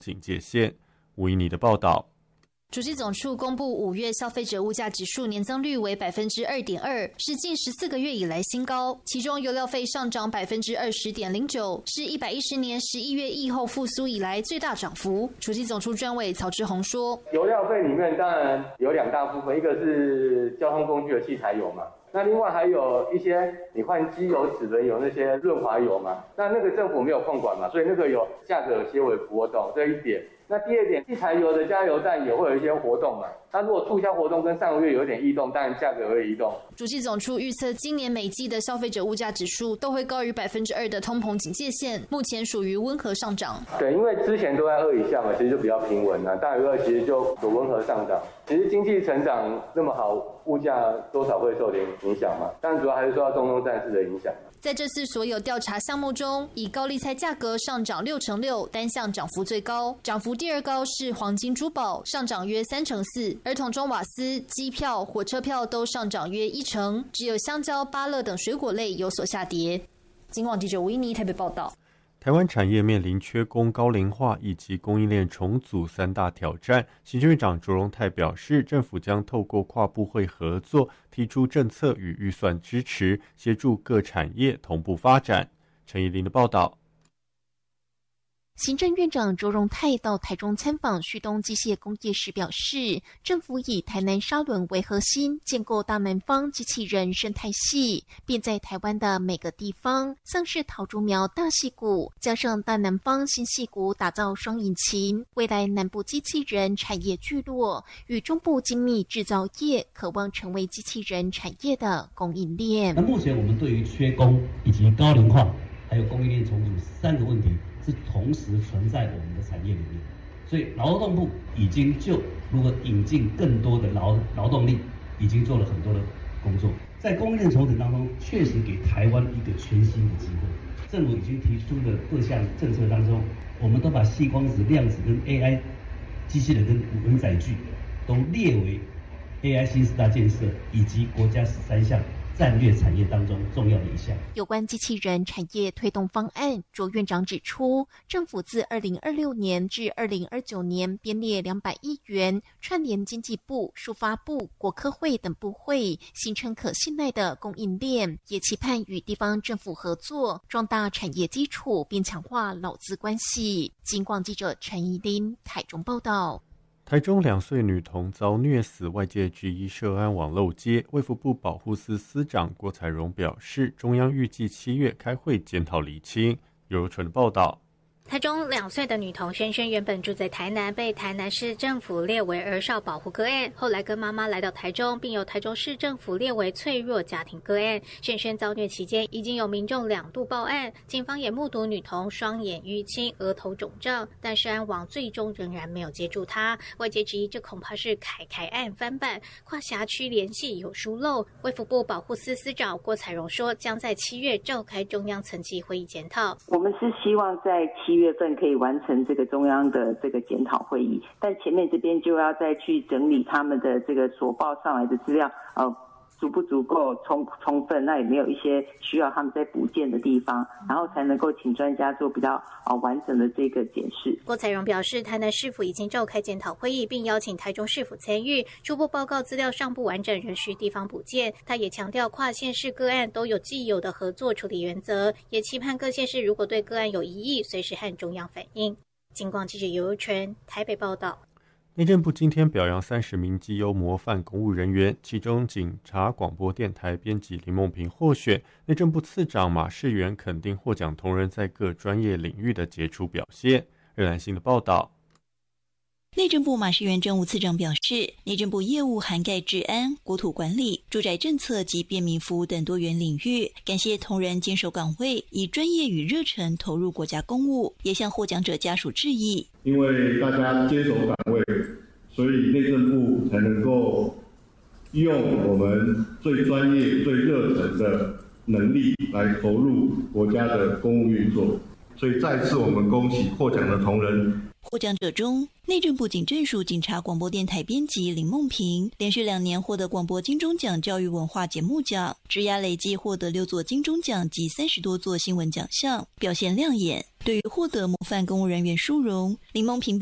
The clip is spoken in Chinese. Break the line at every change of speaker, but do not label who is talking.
警戒线。吴怡妮的报道。
主计总处公布5月消费者物价指数年增率为 2.2%， 是近14个月以来新高。其中油料费上涨 20.09%， 是110年11月疫后复苏以来最大涨幅。主计总处专委曹志宏说，
油料费里面当然有2大部分，一个是交通工具的器材油嘛，那另外还有一些你换机油、齿轮油那些润滑油嘛，那个政府没有控管嘛，所以那个有价格有些微波动，这一点。那第二点，器材油的加油站也会有一些活动嘛，它如果促销活动跟上个月有点异动，当然价格会移动。
主计总处预测今年每季的消费者物价指数都会高于 2% 的通膨警戒线，目前属于温和上涨。
对，因为之前都在2以下嘛，其实就比较平稳了，大于2其实就有温和上涨。其实经济成长那么好，物价多少会受点影响嘛，但主要还是受到中东战事的影响。
在这次所有调查项目中，以高丽菜价格上涨6%，单项涨幅最高，涨幅第2高是黄金珠宝，上涨约3%，而桶中瓦斯、机票、火车票都上涨约1%，只有香蕉、芭乐等水果类有所下跌。警广记者吴怡妮台北报道。
台湾产业面临缺工、高龄化以及供应链重组3大挑战。行政院长卓荣泰表示，政府将透过跨部会合作，提出政策与预算支持，协助各产业同步发展。陈怡琳的报道。
行政院长卓荣泰到台中参访旭东机械工业时表示，政府以台南沙仑为核心，建构大南方机器人生态系，并在台湾的每个地方，像是桃竹苗大溪谷，加上大南方新溪谷，打造双引擎。未来南部机器人产业聚落与中部精密制造业，渴望成为机器人产业的供应链。
那目前我们对于缺工以及高龄化，还有供应链重组3个问题，是同时存在我们的产业里面，所以劳动部已经就如何引进更多的劳动力，已经做了很多的工作。在供应链重整当中，确实给台湾一个全新的机会。政府已经提出的各项政策当中，我们都把矽光子、量子跟 AI 机器人跟无人载具都列为 AI 新4大建设以及国家13项战略产业当中重要的一项。
有关机器人产业推动方案，卓院长指出，政府自2026年至2029年编列200亿元，串联经济部、数发部、国科会等部会，形成可信赖的供应链，也期盼与地方政府合作，壮大产业基础，并强化劳资关系。警广记者陈怡琳台中报道。
台中2岁女童遭虐死，外界质疑涉案网漏接。卫福部保护司司长郭采容表示，中央预计7月开会检讨厘清。由纯的报道。
台中2岁的女童萱萱原本住在台南，被台南市政府列为儿少保护个案，后来跟妈妈来到台中，并由台中市政府列为脆弱家庭个案。萱萱遭虐期间，已经有民众2度报案，警方也目睹女童双眼淤青、额头肿胀，但涉案网最终仍然没有接住她。外界质疑这恐怕是凯凯案翻版，跨辖区联系有疏漏。卫福部保护司司长郭采容说，将在7月召开中央层级会议检讨。
我们是希望在7月份可以完成这个中央的这个检讨会议，但前面这边就要再去整理他们的这个所报上来的资料，足不足够充分，那也没有一些需要他们在补件的地方，然后才能够请专家做比较完整的这个检视。
郭采容表示，台南市府已经召开检讨会议，并邀请台中市府参与，初步报告资料尚不完整，仍需地方补件。他也强调，跨县市个案都有既有的合作处理原则，也期盼各县市如果对个案有疑义，随时和中央反映。警广记者游纯台北报道。
内政部今天表扬30名绩优模范公务人员，其中警察广播电台编辑林梦平获选。内政部次长马世元肯定获奖同仁在各专业领域的杰出表现。热兰新的报道。
内政部马世元政务次长表示，内政部业务涵盖治安、国土管理、住宅政策及便民服务等多元领域，感谢同仁坚守岗位，以专业与热忱投入国家公务，也向获奖者家属致意。
因为大家坚守岗位，所以内政部才能够用我们最专业、最热忱的能力来投入国家的公务运作。所以再次我们恭喜获奖的同仁，
获奖者中，内政部警政署警察广播电台编辑林梦萍连续2年获得广播金钟奖教育文化节目奖，职涯累计获得6座金钟奖及30多座新闻奖项，表现亮眼。对于获得模范公务人员殊荣，林梦萍